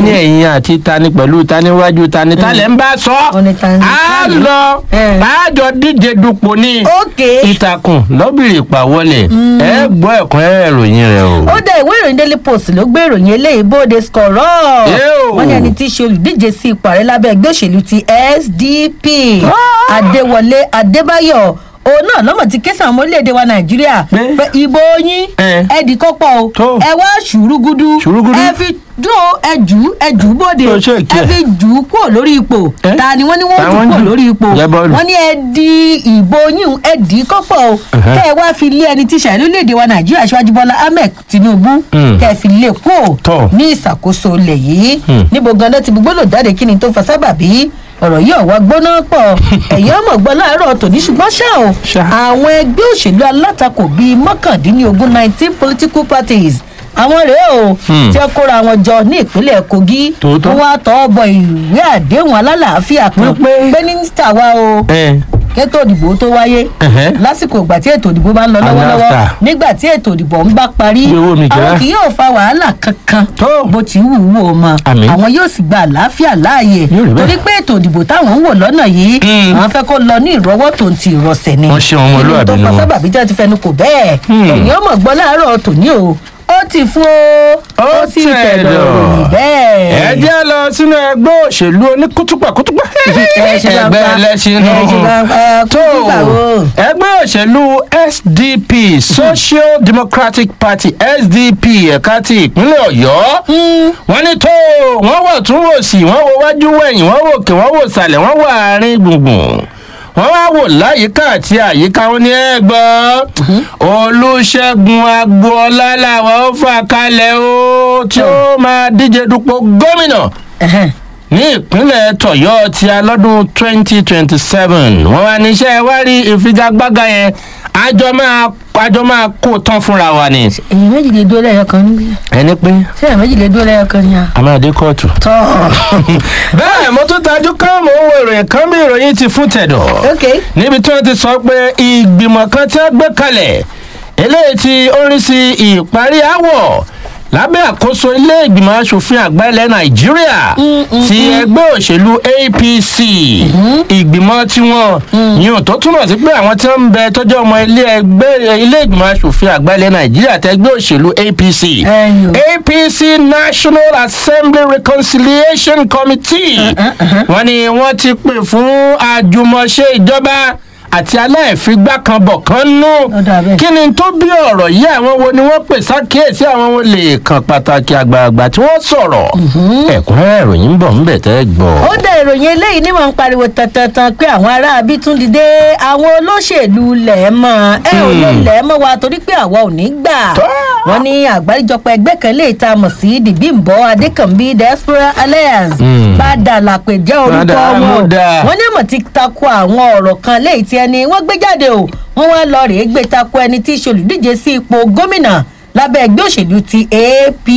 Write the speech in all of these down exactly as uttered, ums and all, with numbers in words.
ní ẹ̀yìn àti tani pẹ̀lú tani wájú tani talẹ̀ ń bá sọ á lọ àjọ díje dupò ní ìtàkùn lọ́bìrì ìpàwọlẹ̀ ẹ gbọ́ ẹ̀kún ìròyìn rẹ̀ o. ó dá ìwé ìròyìn Daily Post ló gbé ìròyìn eléyìí bóde skọ̀rọ̀ wọ́n ní ẹni tí í ṣe olùdíje sí ipò ààrẹ lábẹ́ ẹgbẹ́ òṣèlú ti S D P Adéwọlé Adébáyọ̀ òun náà lọ́mọ̀ ti késàn ọmọ orílẹ̀-èdè wa Nàìjíríà pé ìbò yín ẹ dì kọ́pọ̀ o ẹ wá ṣùrùgùdù ẹ fi dúró ẹ jù ẹ jù bóde ẹ fi jù ú kúrò lórí ipò ta ni wọ́n ní wọ́n jù kúrò lórí ipò wọ́n ní ẹ di ìbò yín ẹ dì kọ́pọ̀ o kẹ́ ẹ wá fi lé ẹni tí ṣàìlú orílẹ̀-èdè wa Nàìjíríà Aṣíwájú Bọ́lá Ahmed Tinubu kẹ́ ẹ fi lé kúrò ní ìṣàkóso ilẹ̀ yìí níbo gan-an ti gbogbo lò jáde kí ni tó fa sábàbí ọ̀rọ̀ yìí ọ̀wá gbóná pọ̀ ẹ̀yìn ọmọ gbọ́ láàárọ̀ tòní ṣùgbọ́n ṣá o àwọn ẹgbẹ́ òṣèlú alátakò bíi mọ́kàndínlógún nineteen political parties àwọn rèé o tí ó kóra wọn jọ ní ìpínlẹ̀ Kogi wọ́n wá tọ́ bọ ìwé àdéhùn alálàáfíà kan pé mínísítà wa o kẹ́tò òdìbò tó wáyé lásìkò ìgbà tí ètò òdìbò bá ń lọ lọ́wọ́lọ́wọ́ nígbà tí ètò òdìbò ń bá parí àwọn kì yóò fa wàhálà kankan bó ti wù ú o mọ àwọn yóò sì gba àlàáfíà láàyè torí pé ètò òdìbò táwọn ń wò lọ́nà yìí àwọn fẹ́ kó lọ ní ìrọwọ́ tó ń ti ìrọsẹ̀ ni nínú tó fa sábàbí tí wọ́n ti fẹnu kò bẹ́ẹ̀ èyí ọmọ gbọ́ láàárọ̀ tòní o ó ti fún ó sì tẹ̀lé òyìn bẹ́ẹ̀. ẹ jẹ́ lọ sínú ẹgbẹ́ òṣèlú oníkútùpà kútùpà ẹgbẹ́ ẹlẹ́sìn tó ẹgbẹ́ òṣèlú S D P Social Democratic Party S D P ẹ̀ka ti ìpínlẹ̀ Ọ̀yọ́ wọ́n ní tó wọ́n wọ̀ tún wò sí wọ́n wo wájú wẹ̀yìn wọ́n wò kè wọ́n wò sàlẹ̀ wọ́n wà àárín gbùngbùn wọ́n wá wò láyìíká àti àyíká wọn ní ẹgbọ́ Olúṣẹ́gun Agboola làwọn ó fà kalẹ̀ o tí ó máa díje dupò gómìnà ní ìpínlẹ̀ tọ̀yọ́ ti alọ́dún twenty twenty seven wọ́n wá níṣẹ́ wá rí ìfigagbága yẹn àjọ máa àjọ máa kó tán fúnra wa ni. èyí méjì lè dúró lẹ́yọ kan níbí. ẹni pé. ṣé èyí méjì lè dúró lẹ́yọ kan ni a. a máa dé kóòtù. tọ́. bẹ́ẹ̀ mo tún tajú ká mò ń wo ìròyìn kan bí ìròyìn ti fún tẹ̀dọ̀. ok. níbi tí wọ́n ti sọ pé ìgbìmọ̀ kan tí wọ́n gbé kalẹ̀ eléyìí tí ó ń rí sí ìparí àwọ̀ lábẹ́ àkóso ilé ìgbìmọ̀ asòfin àgbà ilẹ̀ Nàìjíríà ti ẹgbẹ́ òṣèlú A P C ìgbìmọ̀ tiwọn yìí tó túmọ̀ sí pé àwọn tí wọ́n ń bẹ tọ́jú ọmọ ilé ẹgbẹ́ ilé ìgbìmọ̀ asòfin àgbà ilẹ̀ Nàìjíríà tẹgbẹ́ òṣèlú A P C A P C National Assembly Reconciliation Committee wọ́n ní wọ́n ti pè fún àjùmọ̀ṣe ìjọba àti aláìfigbá kan bọ̀ kan nú kí ni tó bí ọ̀rọ̀ yìí àwọn wo ni wọ́n pè sákèésí àwọn wo lè kàn pàtàkì àgbààgbà tí wọ́n sọ̀rọ̀ ẹ̀kúnrẹ́rẹ́ ìròyìn ń bọ̀ ń bẹ̀ tẹ́ gbọ́. ó dá ìròyìn eléyìí ní wọn ń pariwo tantan pé àwọn aráabí tún dìde àwọn olóṣèlú lẹ́ẹ̀mọ́ ẹ ò lè lẹ́ẹ̀mọ́ wa torí pé àwa ò ní gbà wọ́n ní àgbáríjọpọ̀ ẹgbẹ́ kan lè ta mọ̀ sí the Bimbo Adekanbi Diaspora Alliance padà làpèjẹ́ orúkọ wọn wọ́n ní mọ̀ ti takò àwọn ọ̀rọ̀ kan léyìí tí ẹni wọ́n gbé jáde o wọ́n wá lọ rèé gbé takò ẹni tí í ṣe olùdíje sí ipò gómìnà lábẹ́ ẹgbẹ́ òṣèlú ti A P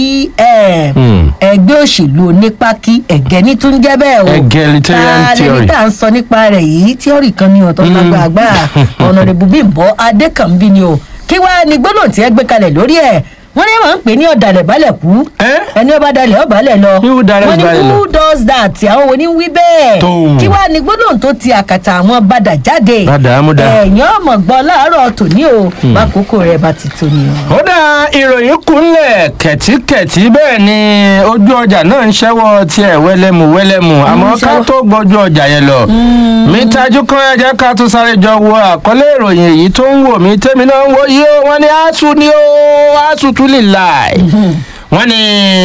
M ẹgbẹ́ òṣèlú onípákí ẹ̀gẹ́ ní tún jẹ́ bẹ́ẹ̀ o egalitarian theory tá à ń sọ nípa rẹ̀ yìí tíọ́rì kan ní ọ̀tọ̀ gbàgbà Honorable Bimbo Adekanbi ni o kí wàá ní gbólóhùn tí ẹ gbé kalẹ̀ lórí ẹ̀ wọ́n ní wọ́n ń pè ní ọ̀dàlẹ̀ balẹ̀ kú ẹni ọba dalẹ̀ ọbalẹ̀ lọ wọ́n ní who does that àwọn wo ni ń wí bẹ́ẹ̀ kí wàá ní gbólóhùn tó ti àkàtà àwọn bàdà jáde ẹ̀yìn ọmọ gbọ́ láàárọ̀ tòní o bákòókò rẹ̀ bá ti tóni o. ó dá ìròyìn kúnlẹ̀ kẹ̀tíkẹ̀tí bẹ́ẹ̀ ni ojú ọjà náà ń ṣẹ́wọ́ tiẹ̀ wẹ́lẹ́mu wẹ́lẹ́mu àmọ́ ká tó gbọ́jú ọjà yẹn lọ mi tajú kan ẹ jẹ́ ká tún sáré jọ wo àkọlé ìròyìn èyí tó ń wò mí tẹ́mi náà ń wo yìí ó wọ́n ní asu ni ó asu tún lè láì wọ́n ní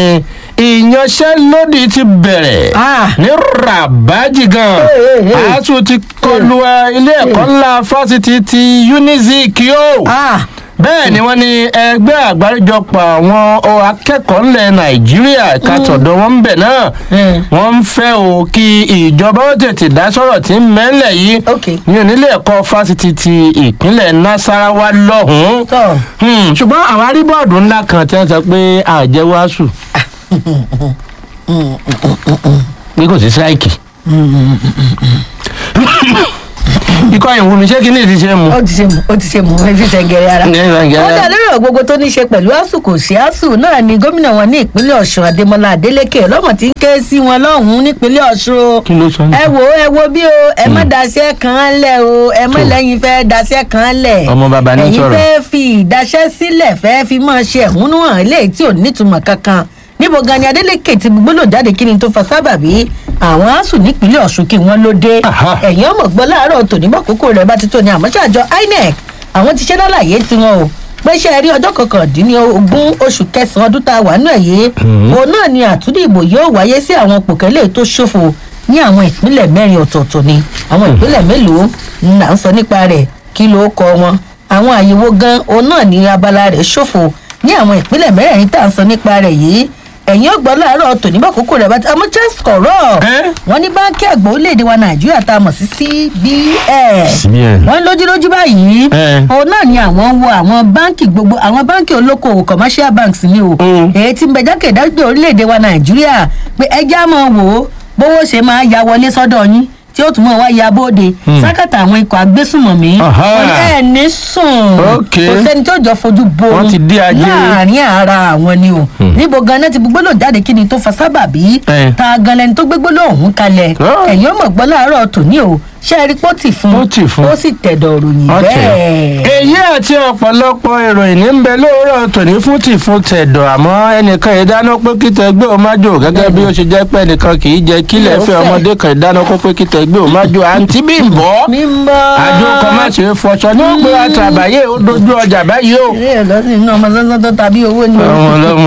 ìyanṣẹ́lódì ti bẹ̀rẹ̀ ní rabaji gan asu ti kọlu ilé ẹ̀kọ́ ńlá fásitì ti Unizik o bẹ́ẹ̀ ni wọ́n ní ẹgbẹ́ àgbáríjọpọ̀ àwọn akẹ́kọ̀ọ́ ńlẹ̀ Nàìjíríà kàtọ̀dọ̀ wọn ń bẹ̀ náà wọ́n ń fẹ́ o kí ìjọba ó tètè dá sọ̀rọ̀ tí ń mẹ́lẹ̀ yìí ní onílé ẹ̀kọ́ fásitì ti ìpínlẹ̀ Nasarawa lọ́hùn-ún ṣùgbọ́n àwọn aríbọ̀ọ̀dù ńlá kan tí wọ́n sọ pé àjẹwò asù pé kò sí sáìkì ikọ́ ìwú mi ṣé kí ni ti ṣe mu. ó ti ṣe mu ó ti ṣe mu ẹ fi ṣẹ̀ǹgẹ̀rẹ̀ ara. ó dá lórí ọ̀rọ̀ gbogbo tó ní ṣe pẹ̀lú asuu kò sí asuu náà ni gómìnà wọn ní ìpínlẹ̀ ọ̀ṣun adémọlá adélèké ọlọ́mọ tí ń ké sí wọn lọ́hùn-ún nípínlẹ̀ ọ̀ṣun. kí ló sọ ní. ẹ wo ẹ wo bí o ẹ má daṣẹ́ kan lẹ̀ o ẹ má lẹ́yìn fẹ́ daṣẹ́ kan lẹ̀. ọmọ bàbá ní sọ̀rọ̀. ẹ̀yin fẹ́ fi ìdaṣẹ́ sílẹ̀ fẹ́ fi máa ṣe ẹ̀hónú hàn eléyìí tí ò nítumọ̀ kankan níbo gan ni adélèké ti gbólóhùn jáde kí ni tó fa sábàbí àwọn asuu nípínlẹ̀ ọ̀ṣun kí wọ́n ló dé ẹ̀yìn ọmọ gbọ́ láàárọ̀ tòní bọ́kókó rẹ̀ bá ti tó ní àmọ́ ṣàjọ inec àwọn ti ṣe lálàyé tiwọn o pé ṣe rí ọjọ́ kọkàndínlógún oṣù kẹsàn-án ọdún tá a wà nù ẹ̀yẹ òun náà ni àtúndì ìbò yóò wáyé sí àwọn pòkẹ́lẹ́ tó ṣòfò ní àwọn ìpínlẹ̀ mẹ́rin ọ̀tọ̀ọ̀tọ̀ ni àwọn ìpínlẹ̀ mélòó là ń sọ nípa rẹ̀ kí ló kọ wọn àwọn àyẹ̀wò gan òun náà ni abala rẹ̀ ṣòfò ní àwọn ìpínlẹ̀ mẹ́rin tá à ń sọ nípa rẹ̀ yìí ẹ̀yin ọgbọ́n láàárọ̀ tòní bá kókó rẹ̀ bá ti àmọ́ just kọ̀rọ̀ wọ́n ní báńkì àgbà orílẹ̀-èdè wa nàìjíríà tá a mọ̀ sí c b n wọ́n lójúlójú báyìí òun náà ni àwọn wo àwọn báńkì gbogbo àwọn báńkì olókoòwò commercial banks ni o èyí tí ń bẹ jákèjádò orílẹ̀-èdè wa nàìjíríà pé ẹjẹ́ àmọ́ wò ó bówó ṣe máa ya wọlé sọ́dọ̀ yín tí ó tún mọ̀ wá ya bóde sákàtà àwọn ikọ̀ agbésùnmọ̀mí ẹ̀ ní sùn kò sẹ́ni tó jọ fojú bo láàrin ara àwọn ni o níbo ganan ti gbogbo lòun jáde kí ni tó fa sábàbí ta gan lẹni tó gbégbó lòun kalẹ̀ ẹ̀yìn ọmọ gbọ́ láàárọ̀ tòní o ṣe é rí pọ́tì fún ó sì tẹ̀dọ̀ ròyìn bẹ́ẹ̀. èyí àti ọ̀pọ̀lọpọ̀ ìròyìn ní ń bẹ lóòrọ̀ tòní fún tì fún tẹ̀dọ̀ àmọ́ ẹnìkan ìdáná pé kíta ẹgbẹ́ ò má jò gẹ́gẹ́ bí ó ṣe jẹ́ pé ẹnìkan kì í jẹ kílẹ̀ fẹ́ ọmọdé kan ìdáná pé kíta ẹgbẹ́ ò má jò àǹtí Bímbọ́ àjò kan má ṣe é fọṣọ ní ó gbé àtàbáyé ó dojú ọjà báyìí o. ẹ lọ sí iná ọmọ sánsán tó tàbí owó ni. ọmọ ọlọmọ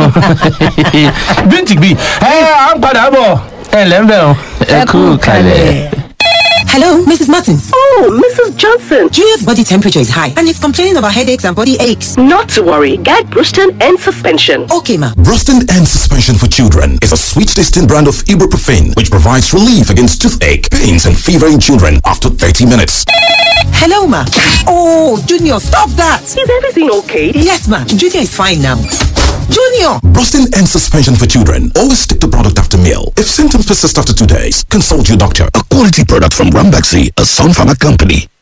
bíntìgbì ẹ à ń padà bọ̀ ẹ lẹ́ńbẹ̀ ẹ kú kalẹ̀. Hello, Missus Martins. Oh, Missus Johnson. Julia's body temperature is high and he's complaining about headaches and body aches. Not to worry. Get Bruston and suspension. Okay, ma. Bruston and suspension for children is a sweet tasting brand of ibuprofen which provides relief against toothache, pains and fever in children after thirty minutes. Hello, ma. Oh, Junior, stop that. Is everything okay? Yes, ma. Junior is fine now. Junior! Brustin and suspension for children. Always stick to product after meal. If symptoms persist after two days, consult your doctor. A quality product from Rambaxi, a Sun Pharma company.